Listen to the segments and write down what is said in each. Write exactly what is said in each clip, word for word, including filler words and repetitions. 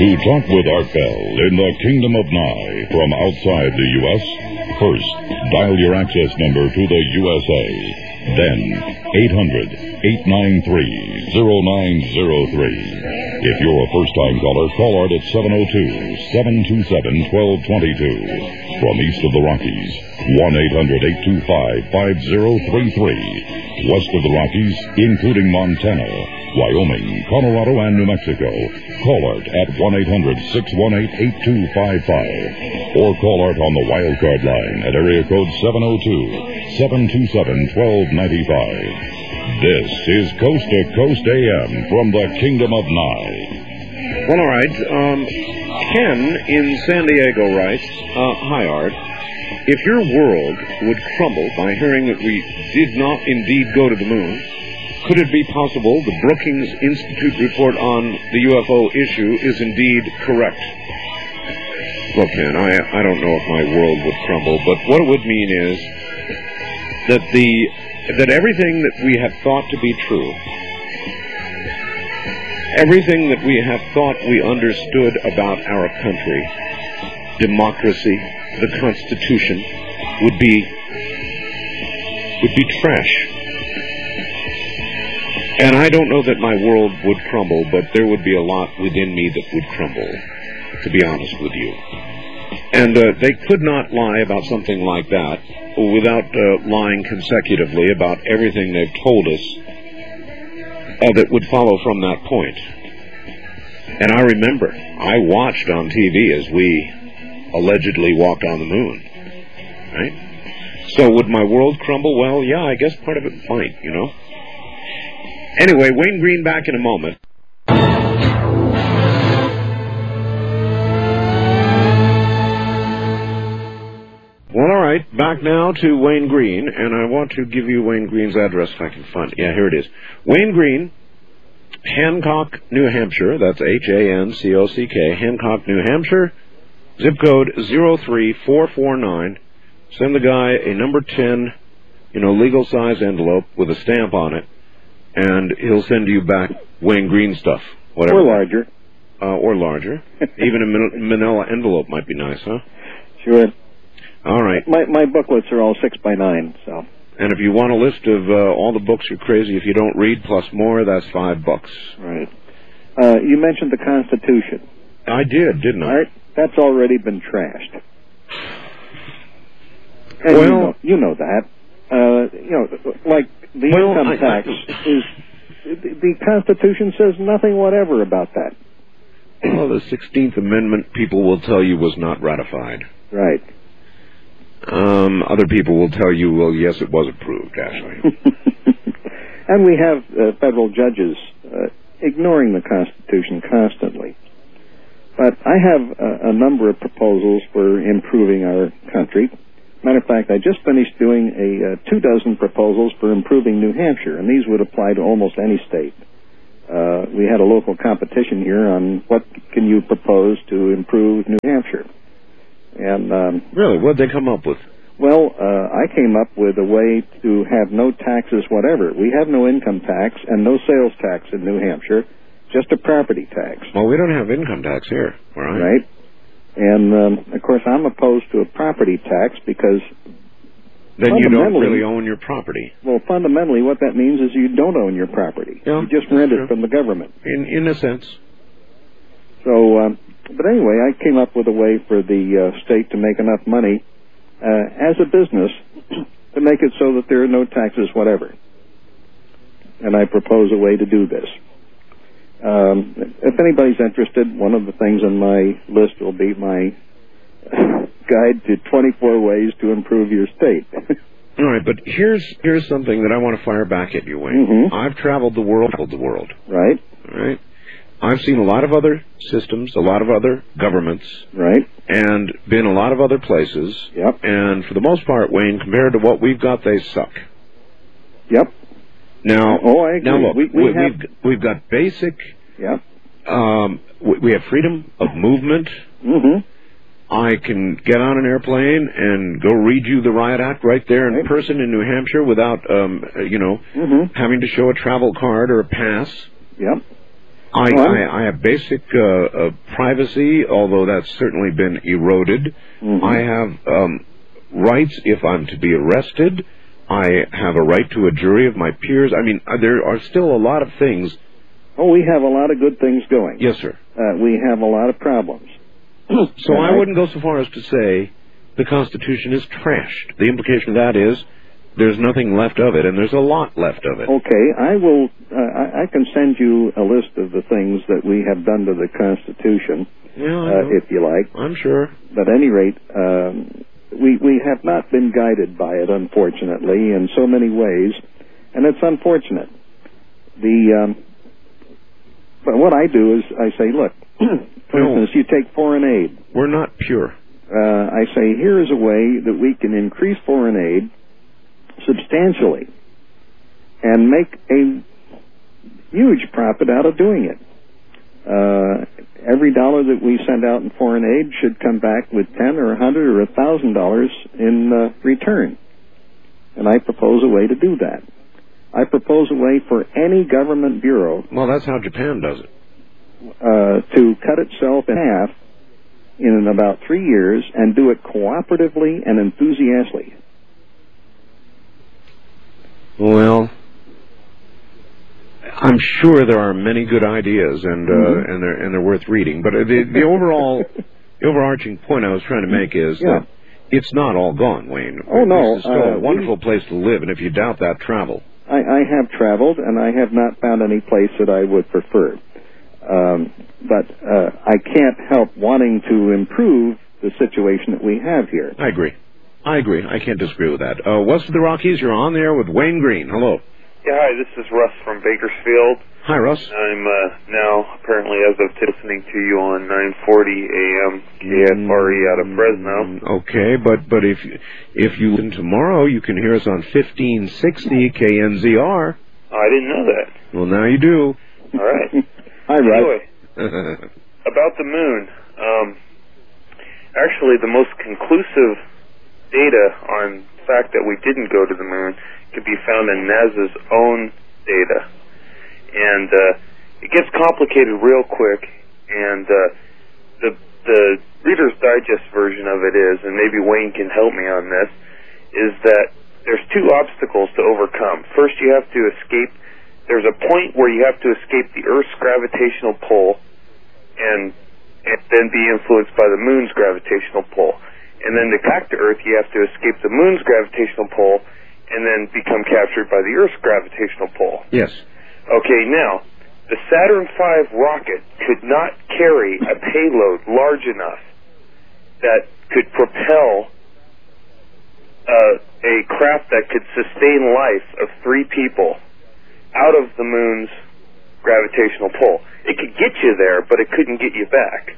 To talk with Art Bell in the Kingdom of Nye from outside the U S, first, dial your access number to the U S A. Then, eight hundred, eight nine three, zero nine zero three. If you're a first-time caller, call Art at seven oh two, seven two seven, one two two two. From east of the Rockies, one eight hundred, eight two five, five zero three three. West of the Rockies, including Montana, Wyoming, Colorado, and New Mexico, call Art at one eight hundred, six one eight, eight two five five. Or call Art on the wildcard line at area code seven oh two, seven two seven, one two nine five. This is Coast to Coast A M from the Kingdom of Nye. Well, all right. Um, Ken in San Diego writes, uh, Hi, Art. If your world would crumble by hearing that we did not indeed go to the moon, could it be possible the Brookings Institute report on the U F O issue is indeed correct? Look, Ken, I, I don't know if my world would crumble, but what it would mean is that the that everything that we have thought to be true, everything that we have thought we understood about our country, democracy, the Constitution, would be would be trash. And I don't know that my world would crumble, but there would be a lot within me that would crumble, to be honest with you. And uh, they could not lie about something like that without uh, lying consecutively about everything they've told us uh, that would follow from that point. And I remember, I watched on T V as we allegedly walked on the moon, right? So would my world crumble? Well, yeah, I guess part of it might, you know. Anyway, Wayne Green back in a moment. Well, all right, back now to Wayne Green, and I want to give you Wayne Green's address if I can find it. Yeah, here it is. Wayne Green, Hancock, New Hampshire. That's H A N C O C K, Hancock, New Hampshire. Zip code zero three four four nine. Send the guy a number ten, you know, legal size envelope with a stamp on it, and he'll send you back Wayne Green stuff, whatever. Or larger. Uh, or larger. Even a man- manila envelope might be nice, huh? Sure. All right. My my booklets are all six by nine, so. And if you want a list of uh, all the books you're crazy if you don't read plus more, that's five bucks. Right. Uh, you mentioned the Constitution. I did, didn't I? All right. That's already been trashed. And well, you know, you know that. Uh, you know, like the well, income I, tax I, is. The Constitution says nothing whatever about that. Well, the sixteenth Amendment, people will tell you, was not ratified. Right. Um, other people will tell you, well, yes, it was approved, actually. And we have uh, federal judges uh, ignoring the Constitution constantly. But I have a, a number of proposals for improving our country. Matter of fact, I just finished doing a uh, two dozen proposals for improving New Hampshire, and these would apply to almost any state. Uh, we had a local competition here on what can you propose to improve New Hampshire. And um, really, what did they come up with? Well, uh, I came up with a way to have no taxes whatever. We have no income tax and no sales tax in New Hampshire, just a property tax. Well, we don't have income tax here, right? Right. And, um, of course, I'm opposed to a property tax because... Then you don't really own your property. Well, fundamentally, what that means is you don't own your property. Yeah, you just rent true. it from the government. In in a sense. So, um, but anyway, I came up with a way for the uh, state to make enough money uh, as a business to make it so that there are no taxes whatever. And I propose a way to do this. Um, if anybody's interested, one of the things on my list will be my guide to twenty-four ways to improve your state. All right, but here's here's something that I want to fire back at you, Wayne. Mm-hmm. I've traveled the world, traveled the world. Right. All right. I've seen a lot of other systems, a lot of other governments. Right. And been a lot of other places. Yep. And for the most part, Wayne, compared to what we've got, they suck. Yep. Now, oh, I agree. now look, we, we we, have... we've, we've got basic... Yep. Um, we, we have freedom of movement. Mm-hmm. I can get on an airplane and go read you the riot act right there in right. person in New Hampshire without, um, you know, mm-hmm. having to show a travel card or a pass. Yep. I, I, I have basic uh, uh, privacy, although that's certainly been eroded. Mm-hmm. I have um, rights if I'm to be arrested. I have a right to a jury of my peers. I mean, uh, there are still a lot of things. Oh, we have a lot of good things going. Yes, sir. Uh, we have a lot of problems. So I wouldn't go so far as to say the Constitution is trashed. The implication of that is there's nothing left of it, and there's a lot left of it. Okay, I will. Uh, I, I can send you a list of the things that we have done to the Constitution, Yeah, I uh, know. if you like. I'm sure. But at any rate, um, we we have not been guided by it, unfortunately, in so many ways, and it's unfortunate. The um, but what I do is I say, look, for No. instance, you take foreign aid. We're not pure. Uh, I say here is a way that we can increase foreign aid substantially and make a huge profit out of doing it. Uh, every dollar that we send out in foreign aid should come back with ten or a hundred or a thousand dollars in uh, return. And I propose a way to do that. I propose a way for any government bureau Well, that's how Japan does it. uh, to cut itself in half in about three years and do it cooperatively and enthusiastically. Well, I'm sure there are many good ideas, and uh, Mm-hmm. and they're and they're worth reading. But the the overall, the overarching point I was trying to make is Yeah. that it's not all gone, Wayne. Oh, no, This is still uh, a wonderful place to live, and if you doubt that, travel. I, I have traveled, and I have not found any place that I would prefer. Um, but uh, I can't help wanting to improve the situation that we have here. I agree. I agree. I can't disagree with that. Uh, West of the Rockies, you're on there with Wayne Green. Hello. Yeah, hi, this is Russ from Bakersfield. Hi, Russ. I'm uh, now, apparently, as of today, listening to you on nine forty A M K F R E out of Fresno. Okay, but but if if you listen tomorrow, you can hear us on fifteen sixty K N Z R. Oh, I didn't know that. Well, now you do. All right. Hi, Russ. Anyway, about the moon. Um, actually, the most conclusive data on the fact that we didn't go to the moon could be found in NASA's own data. And uh, it gets complicated real quick, and uh, the the Reader's Digest version of it is, and maybe Wayne can help me on this, is that there's two obstacles to overcome. First, you have to escape, there's a point where you have to escape the Earth's gravitational pull and, and then be influenced by the moon's gravitational pull. And then to come back to Earth, you have to escape the moon's gravitational pull and then become captured by the Earth's gravitational pull. Yes. Okay, now, the Saturn five rocket could not carry a payload large enough that could propel uh, a craft that could sustain life of three people out of the moon's gravitational pull. It could get you there, but it couldn't get you back.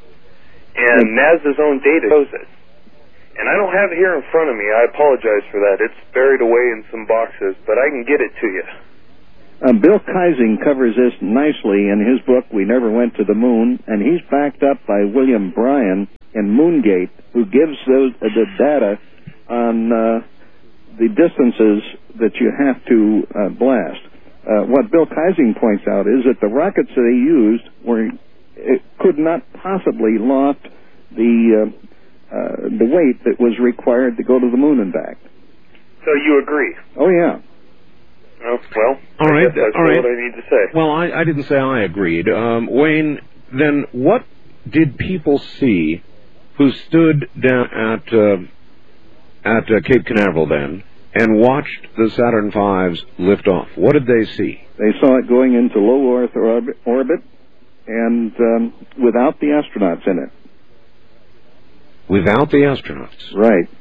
And NASA's own data shows it. And I don't have it here in front of me. I apologize for that. It's buried away in some boxes, but I can get it to you. Uh, Bill Kaysing covers this nicely in his book, We Never Went to the Moon, and he's backed up by William Bryan in Moongate, who gives those, uh, the data on uh, the distances that you have to uh, blast. Uh, what Bill Kaysing points out is that the rockets that they used were it could not possibly loft the uh, uh, the weight that was required to go to the moon and back. So you agree? Oh, yeah. Oh, well, All I right, guess that's all right. what I need to say. Well, I, I didn't say I agreed. Um, Wayne, then what did people see who stood down at uh, at uh, Cape Canaveral then and watched the Saturn fives lift off? What did they see? They saw it going into low Earth orbit, orbit and um, without the astronauts in it. Without the astronauts. Right.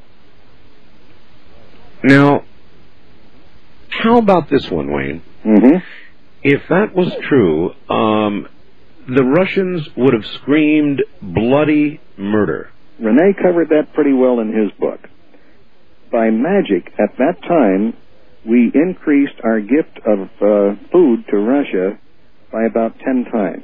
Now, how about this one, Wayne? Mm-hmm. If that was true, um, the Russians would have screamed bloody murder. Rene covered that pretty well in his book. By magic, at that time, we increased our gift of uh, food to Russia by about ten times.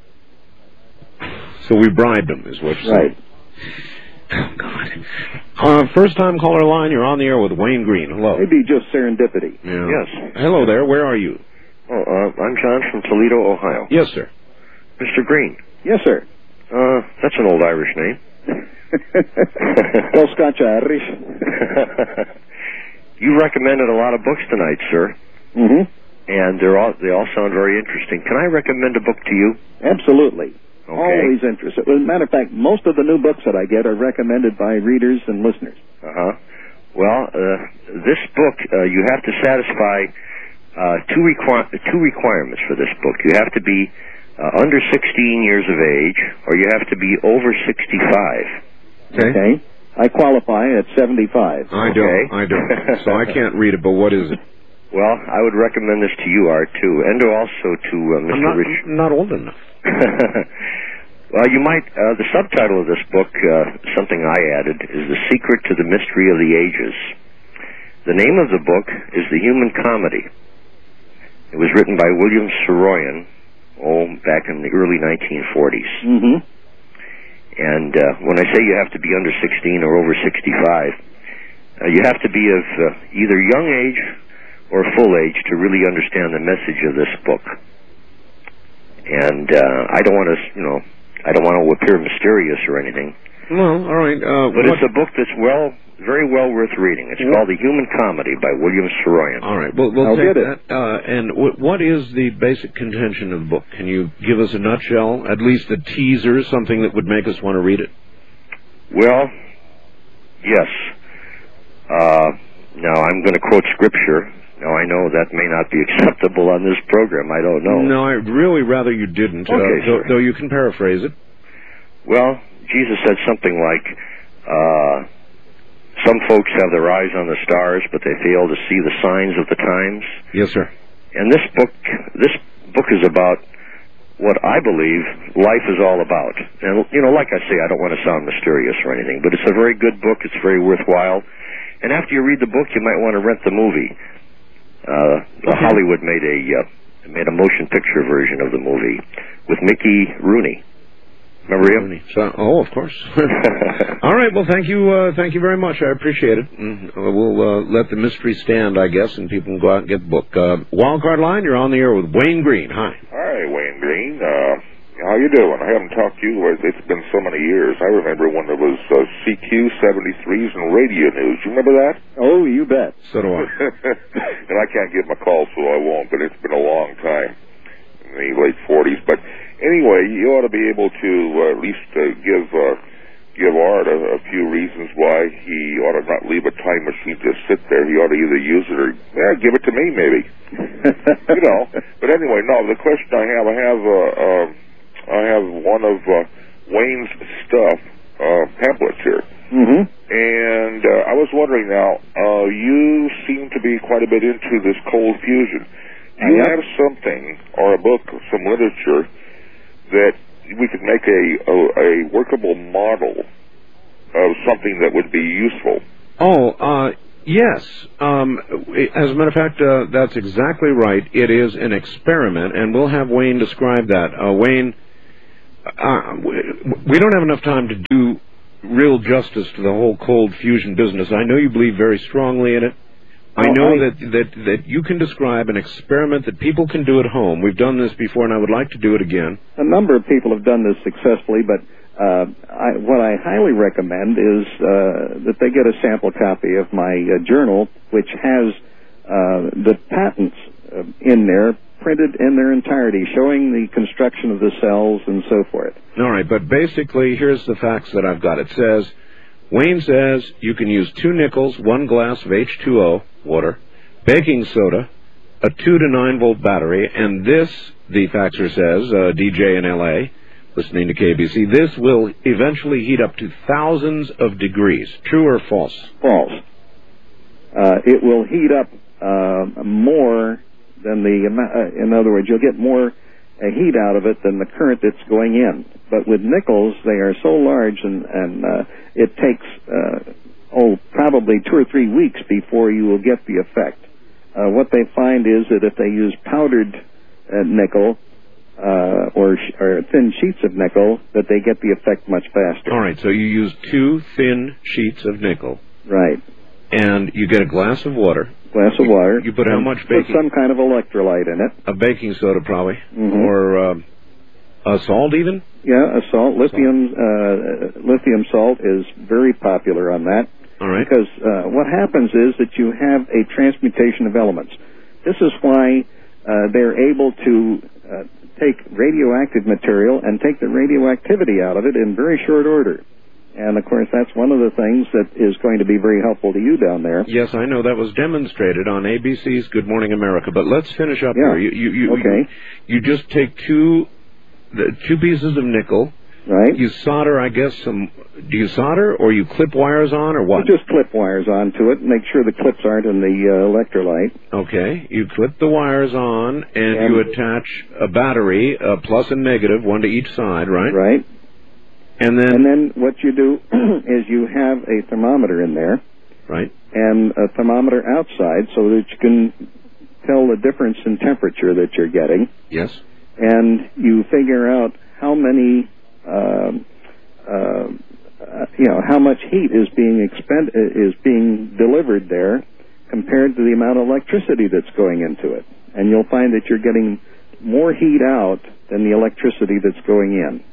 So we bribed them, is what you're Right. saying. Oh, God. Uh, first-time caller line, you're on the air with Wayne Green. Hello. Maybe just serendipity. Yeah. Yes. Hello there. Where are you? Oh, uh, I'm John from Toledo, Ohio. Yes, sir. Mister Green. Yes, sir. Uh, that's an old Irish name. Well, Scotch Irish. You recommended a lot of books tonight, sir. Mm-hmm. And they're all, they all sound very interesting. Can I recommend a book to you? Absolutely. Okay. Always interested. As a matter of fact, most of the new books that I get are recommended by readers and listeners. Uh-huh. Well, uh, this book, uh, you have to satisfy uh, two, requi- two requirements for this book. You have to be uh, under sixteen years of age, or you have to be over sixty-five. Okay. Okay. I qualify at seventy-five. I Okay. don't. I don't. So I can't read it, but what is it? Well, I would recommend this to you, Art, too, and to also to uh, Mister I'm not, Rich. I'm not old enough. Well, you might, uh, the subtitle of this book, uh, something I added, is The Secret to the Mystery of the Ages. The name of the book is The Human Comedy. It was written by William Saroyan, oh, back in the early nineteen forties. Mm-hmm. And uh, when I say you have to be under sixteen or over sixty-five, uh, you have to be of uh, either young age or full age to really understand the message of this book. And uh, I don't want to, you know, I don't want to appear mysterious or anything. Well, all right. Uh, But what- it's a book that's well, very well worth reading. It's called The Human Comedy by William Saroyan. All right. Well, we'll I'll take get that. Uh, and w- what is the basic contention of the book? Can you give us a nutshell, at least a teaser, something that would make us want to read it? Well, yes. Uh, now, I'm going to quote scripture. Now, I know that may not be acceptable on this program. I don't know. No, I'd really rather you didn't, Okay, uh, though, sir. though you can paraphrase it. Well, Jesus said something like, uh, some folks have their eyes on the stars, but they fail to see the signs of the times. Yes, sir. And this book, this book is about what I believe life is all about. And, you know, like I say, I don't want to sound mysterious or anything, but it's a very good book. It's very worthwhile. And after you read the book, you might want to rent the movie. Uh, Okay. Hollywood made a uh, made a motion picture version of the movie with Mickey Rooney. Remember him? So, oh, of course. All right. Well, thank you. Uh, thank you very much. I appreciate it. Mm, uh, we'll uh, let the mystery stand, I guess, and people can go out and get the book. Uh, Wildcard Line, you're on the air with Wayne Green. Hi. Hi, Wayne Green. Uh, how you doing? I haven't talked to you. It's been so many years. I remember when there was uh, C Q seventy-threes and radio news. You remember that? Oh, you bet. So do I. And I can't give him a call, so I won't, but it's been a long time, in the late forties. But anyway, you ought to be able to uh, at least uh, give uh, give Art a, a few reasons why he ought to not leave a time machine just sit there. He ought to either use it or yeah, give it to me, maybe. You know. But anyway, no. The question I have, I have, uh, uh, I have one of uh, Wayne's stuff uh, pamphlets here. Mm-hmm. And uh, I was wondering now, uh, you seem to be quite a bit into this cold fusion. Do you I am. have something, or a book, some literature, that we could make a, a, a workable model of something that would be useful? Oh, uh, yes. Um, as a matter of fact, uh, that's exactly right. It is an experiment, and we'll have Wayne describe that. Uh, Wayne, uh, we don't have enough time to do real justice to the whole cold fusion business. I know you believe very strongly in it. I Well, know I- that, that, that you can describe an experiment that people can do at home. We've done this before, and I would like to do it again. A number of people have done this successfully, but uh, I, what I highly recommend is uh, that they get a sample copy of my uh, journal, which has uh, the patents uh, in there, printed in their entirety, showing the construction of the cells and so forth. All right, but basically, here's the facts that I've got. It says, Wayne says you can use two nickels, one glass of H two O, water, baking soda, a two to nine volt battery, and this, the faxer says, uh, D J in L A, listening to K B C, this will eventually heat up to thousands of degrees. True or false? False. Uh, it will heat up uh, more than the amount. Uh, in other words, you'll get more uh, heat out of it than the current that's going in. But with nickels, they are so large, and, and uh, it takes uh, oh probably two or three weeks before you will get the effect. Uh, what they find is that if they use powdered uh, nickel uh, or, sh- or thin sheets of nickel, that they get the effect much faster. All right, so you use two thin sheets of nickel. Right. And you get a glass of water. Glass of water. You put how much baking? Put some kind of electrolyte in it. A baking soda, probably. Mm-hmm. Or uh, a salt, even? Yeah, a salt. Lithium, uh, lithium salt is very popular on that. All right. Because uh, what happens is that you have a transmutation of elements. This is why uh, they're able to uh, take radioactive material and take the radioactivity out of it in very short order. And, of course, that's one of the things that is going to be very helpful to you down there. Yes, I know. That was demonstrated on A B C's Good Morning America. But let's finish up yeah. here. You, you, you, okay. You, you just take two, the, two pieces of nickel. Right. You solder, I guess, some... Do you solder, or you clip wires on, or what? You just clip wires onto it. Make sure the clips aren't in the uh, electrolyte. Okay. You clip the wires on, and, and you attach a battery, a plus and negative, one to each side, right? Right. And then... And then what you do is you have a thermometer in there. Right. And a thermometer outside so that you can tell the difference in temperature that you're getting. Yes. And you figure out how many... Uh, uh, Uh, you know, how much heat is being expend is being delivered there compared to the amount of electricity that's going into it. And you'll find that you're getting more heat out than the electricity that's going in.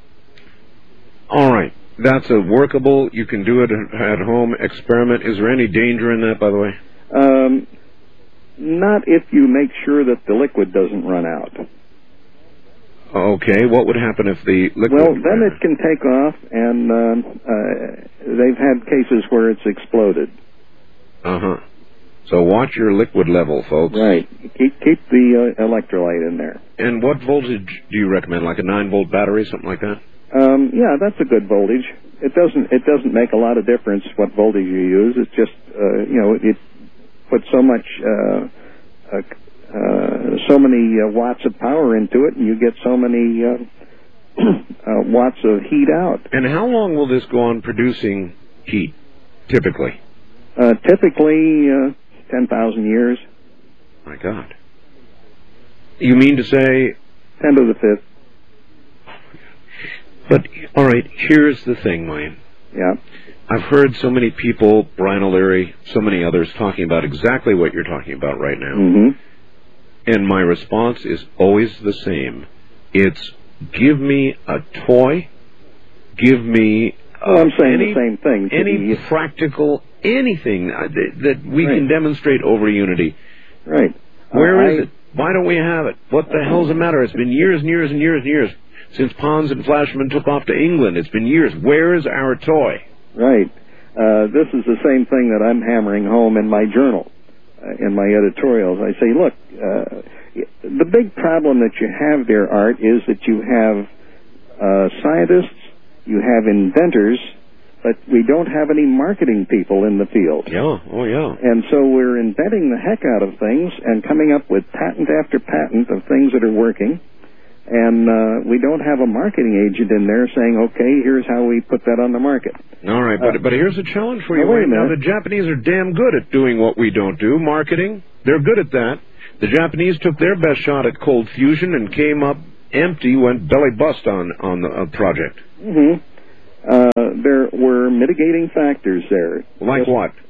All right. That's a workable, you can do it at home experiment. Is there any danger in that, by the way? Um, not if you make sure that the liquid doesn't run out. Okay, what would happen if the liquid... Well, then it can take off, and uh, uh, they've had cases where it's exploded. Uh-huh. So watch your liquid level, folks. Right. Keep, keep the uh, electrolyte in there. And what voltage do you recommend, like a nine-volt battery, something like that? Um, yeah, that's a good voltage. It doesn't it doesn't make a lot of difference what voltage you use. It's just, uh, you know, it puts so much... Uh, uh, Uh, so many uh, watts of power into it, and you get so many uh, uh, watts of heat out. And how long will this go on producing heat, typically? Uh, typically, uh, ten thousand years. My God. You mean to say... ten to the fifth. But, all right, here's the thing, Wayne. Yeah. I've heard so many people, Brian O'Leary, so many others, talking about exactly what you're talking about right now. Mm-hmm. And my response is always the same. It's, give me a toy, give me... Uh, well, I'm saying any, the same thing. Any be... practical, anything that, that we right. can demonstrate over Unity. Right. Where uh, is I... it? Why don't we have it? What the hell's the matter? It's been years and years and years and years since Pons and Flashman took off to England. It's been years. Where is our toy? Right. Uh, this is the same thing that I'm hammering home in my journal. Uh, in my editorials, I say, look, uh, the big problem that you have there, Art, is that you have uh, scientists, you have inventors, but we don't have any marketing people in the field. Yeah, oh yeah. And so we're inventing the heck out of things and coming up with patent after patent of things that are working, and uh, we don't have a marketing agent in there saying, okay, here's how we put that on the market. All right, but, uh, but here's a challenge for you. Wait a now, minute. the Japanese are damn good at doing what we don't do, marketing. They're good at that. The Japanese took their best shot at cold fusion and came up empty, went belly bust on, on the uh, project. Mm-hmm. Uh, there were mitigating factors there. Like Just, what?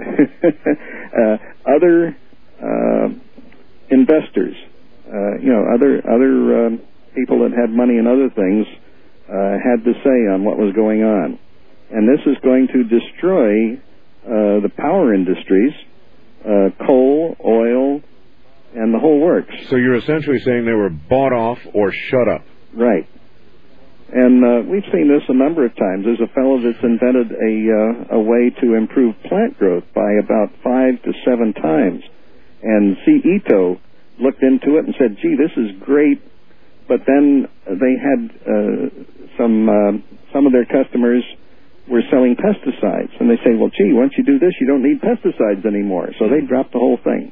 uh, other uh, investors, uh, you know, other other um, people that had money and other things uh, had to say on what was going on. And this is going to destroy uh, the power industries, uh, coal, oil, and the whole works. So you're essentially saying they were bought off or shut up. Right. And uh, we've seen this a number of times. There's a fellow that's invented a, uh, a way to improve plant growth by about five to seven times. And C. Ito looked into it and said, gee, this is great. But then they had uh, some uh, some of their customers were selling pesticides. And they say, well, gee, once you do this, you don't need pesticides anymore. So they dropped the whole thing.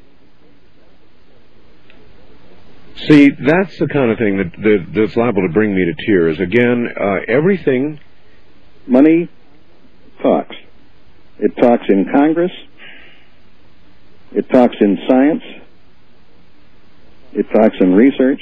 See, that's the kind of thing that, that that's liable to bring me to tears. Again, uh, everything... Money talks. It talks in Congress. It talks in science. It talks in research.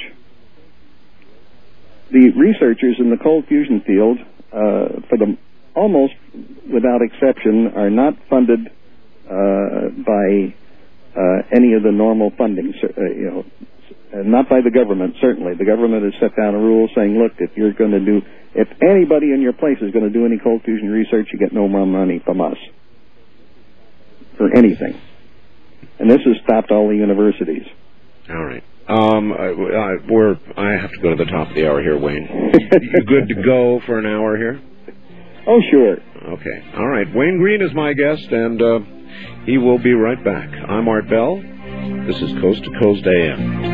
The researchers in the cold fusion field, uh, for the almost without exception, are not funded uh, by uh, any of the normal funding, uh, you know, and not by the government, certainly. The government has set down a rule saying, look, if you're going to do, if anybody in your place is going to do any cold fusion research, you get no more money from us for anything. And this has stopped all the universities. All right. Um, I, I, we're, I have to go to the top of the hour here, Wayne. You good to go for an hour here? Oh, sure. Okay. All right. Wayne Green is my guest, and uh, he will be right back. I'm Art Bell. This is Coast to Coast A M.